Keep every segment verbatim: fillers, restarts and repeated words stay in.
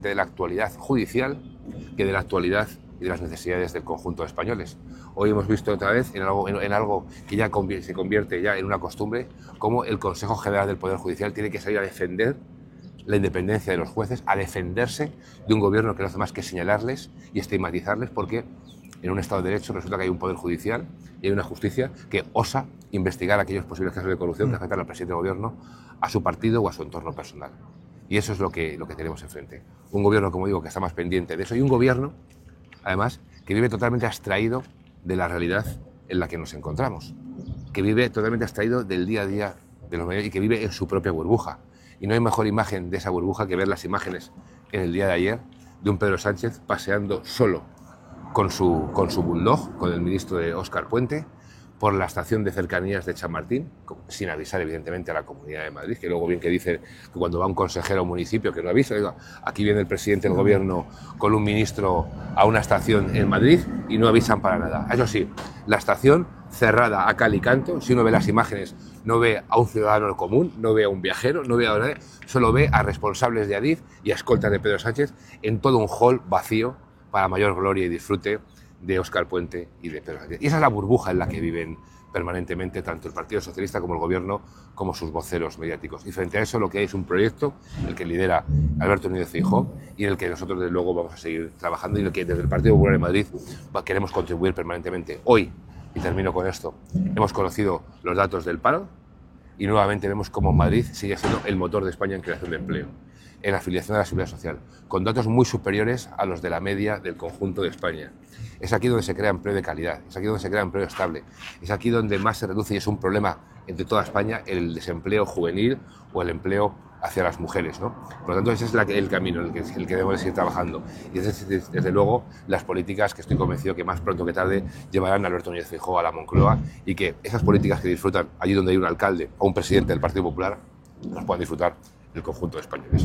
de la actualidad judicial que de la actualidad y de las necesidades del conjunto de españoles. Hoy hemos visto otra vez en algo, en, en algo que ya se convierte ya en una costumbre, cómo el Consejo General del Poder Judicial tiene que salir a defender la independencia de los jueces, a defenderse de un gobierno que no hace más que señalarles y estigmatizarles, porque en un Estado de Derecho resulta que hay un Poder Judicial y hay una justicia que osa investigar aquellos posibles casos de corrupción que afectan al presidente del gobierno, a su partido o a su entorno personal. Y eso es lo que, lo que tenemos enfrente. Un gobierno, como digo, que está más pendiente de eso, y un gobierno, además, que vive totalmente abstraído de la realidad en la que nos encontramos, que vive totalmente abstraído del día a día de los medios y que vive en su propia burbuja. Y no hay mejor imagen de esa burbuja que ver las imágenes en el día de ayer de un Pedro Sánchez paseando solo con su, con su bulldog, con el ministro de Óscar Puente, por la estación de cercanías de Chamartín, sin avisar evidentemente a la Comunidad de Madrid, que luego bien que dice que cuando va un consejero a un municipio que no avisa, digo, aquí viene el presidente del gobierno con un ministro a una estación en Madrid y no avisan para nada. Eso sí, la estación cerrada a cal y canto, si uno ve las imágenes no ve a un ciudadano común, no ve a un viajero, no ve a nadie, solo ve a responsables de Adif y a escoltas de Pedro Sánchez en todo un hall vacío para mayor gloria y disfrute de Óscar Puente y de Pedro Sánchez. Y esa es la burbuja en la que viven permanentemente tanto el Partido Socialista como el Gobierno, como sus voceros mediáticos. Y frente a eso lo que hay es un proyecto, el que lidera Alberto Núñez Feijóo, y en el que nosotros desde luego vamos a seguir trabajando, y en el que desde el Partido Popular de Madrid queremos contribuir permanentemente. Hoy, y termino con esto, hemos conocido los datos del paro y nuevamente vemos cómo Madrid sigue siendo el motor de España en creación de empleo, en afiliación a la Seguridad Social, con datos muy superiores a los de la media del conjunto de España. Es aquí donde se crea empleo de calidad, es aquí donde se crea empleo estable, es aquí donde más se reduce, y es un problema entre toda España, el desempleo juvenil o el empleo hacia las mujeres, ¿no? Por lo tanto, ese es la, el camino en el que, el que debemos seguir trabajando. Y desde, desde, desde luego las políticas que estoy convencido que más pronto que tarde llevarán a Alberto Núñez Feijóo a la Moncloa, y que esas políticas que disfrutan allí donde hay un alcalde o un presidente del Partido Popular las puedan disfrutar el conjunto de españoles.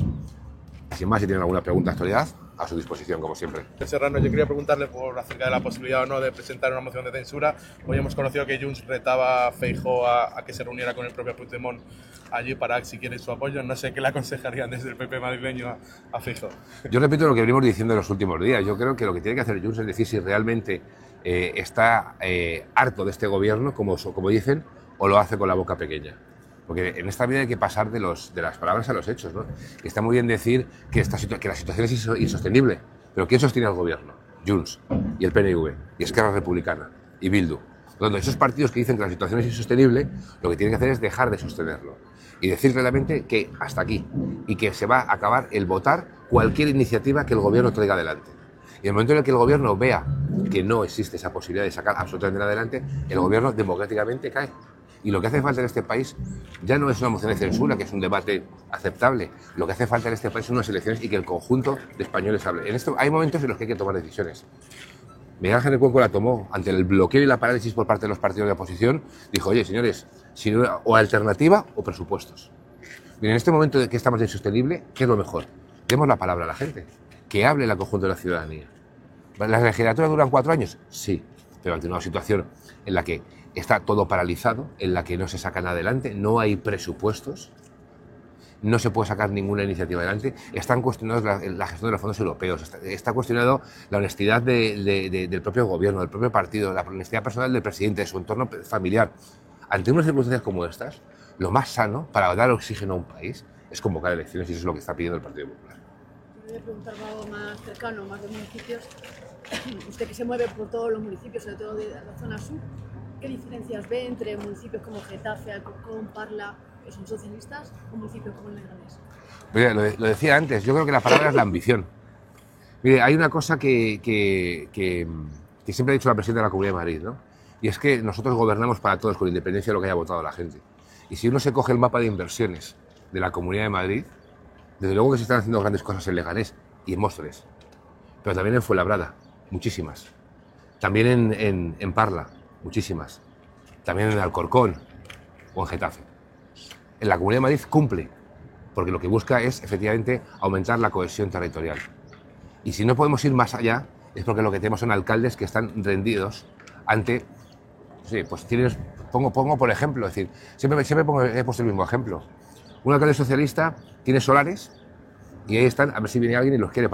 Sin más, si tienen alguna pregunta de actualidad, a su disposición, como siempre. Serrano, yo quería preguntarle por acerca de la posibilidad o no de presentar una moción de censura. Hoy hemos conocido que Junts retaba a Feijóo a, a que se reuniera con el propio Puigdemont allí para, si quiere, su apoyo. No sé qué le aconsejarían desde el P P madrileño a, a Feijóo. Yo repito lo que venimos diciendo en los últimos días. Yo creo que lo que tiene que hacer Junts es decir si realmente eh, está eh, harto de este gobierno, como, como dicen, o lo hace con la boca pequeña. Porque en esta vida hay que pasar de, los, de las palabras a los hechos, ¿no? Está muy bien decir que, esta, que la situación es insostenible, pero ¿quién sostiene al gobierno? Junts, y el P N V, y Esquerra Republicana, y Bildu. Donde esos partidos que dicen que la situación es insostenible, lo que tienen que hacer es dejar de sostenerlo y decir claramente que hasta aquí, y que se va a acabar el votar cualquier iniciativa que el gobierno traiga adelante. Y en el momento en el que el gobierno vea que no existe esa posibilidad de sacar absolutamente nada adelante, el gobierno democráticamente cae. Y lo que hace falta en este país ya no es una moción de censura, que es un debate aceptable. Lo que hace falta en este país son unas elecciones y que el conjunto de españoles hable. En esto hay momentos en los que hay que tomar decisiones. Miguel Ángel Cuenco la tomó ante el bloqueo y la parálisis por parte de los partidos de oposición. Dijo, oye, señores, si no, o alternativa o presupuestos. Bien, en este momento de que estamos insostenible, ¿qué es lo mejor? Demos la palabra a la gente, que hable el conjunto de la ciudadanía. ¿Las legislaturas duran cuatro años? Sí, pero ante una situación en la que está todo paralizado, en la que no se sacan adelante, no hay presupuestos, no se puede sacar ninguna iniciativa adelante, están cuestionados la, la gestión de los fondos europeos, está, está cuestionado la honestidad de, de, de, del propio gobierno, del propio partido, la honestidad personal del presidente, de su entorno familiar. Ante unas circunstancias como estas, lo más sano para dar oxígeno a un país es convocar elecciones, y eso es lo que está pidiendo el Partido Popular. Yo voy a preguntar algo más cercano, más de municipios. Usted que se mueve por todos los municipios, sobre todo de la zona sur, ¿qué diferencias ve entre municipios como Getafe, Alcorcón, Parla, que son socialistas, o municipios como Leganés? Mira, lo, de, lo decía antes, yo creo que la palabra es la ambición. Mire, hay una cosa que, que, que, que siempre ha dicho la presidenta de la Comunidad de Madrid, ¿no? Y es que nosotros gobernamos para todos con independencia de lo que haya votado la gente. Y si uno se coge el mapa de inversiones de la Comunidad de Madrid, desde luego que se están haciendo grandes cosas en Leganés y en Móstoles, pero también en Fuenlabrada, muchísimas. También en, en, en Parla, muchísimas. También en Alcorcón o en Getafe. En la Comunidad de Madrid cumple, porque lo que busca es efectivamente aumentar la cohesión territorial. Y si no podemos ir más allá, es porque lo que tenemos son alcaldes que están rendidos ante... Sí, pues tienes, pongo, pongo por ejemplo, es decir, siempre, siempre pongo, he puesto el mismo ejemplo. Un alcalde socialista tiene solares y ahí están, a ver si viene alguien y los quiere